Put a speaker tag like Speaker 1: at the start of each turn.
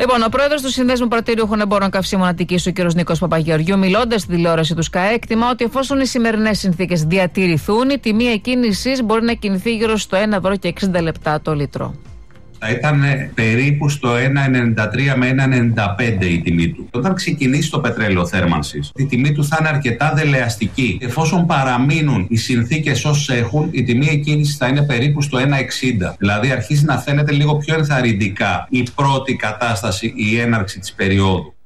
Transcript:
Speaker 1: Λοιπόν, ο πρόεδρος του Συνδέσμου Πρατήριου Χωνεμπόρων Καυσίμων Αττικής, ο κ. Νίκος Παπαγεωργιού, μιλώντας στη τηλεόραση του ΣΚΑΕ, εκτιμά ότι εφόσον οι σημερινές συνθήκες διατηρηθούν, η τιμή εκκίνησης μπορεί να κινηθεί γύρω στο 1,60 € το λίτρο.
Speaker 2: Θα ήταν περίπου στο 1,93 με 1,95 η τιμή του. Όταν ξεκινήσει το πετρέλαιο θέρμανσης, η τιμή του θα είναι αρκετά δελεαστική. Εφόσον παραμείνουν οι συνθήκες όσες έχουν, η τιμή εκκίνησης θα είναι περίπου στο 1,60. Δηλαδή αρχίζει να φαίνεται λίγο πιο ενθαρρυντικά η πρώτη κατάσταση, η έναρξη της περίοδου.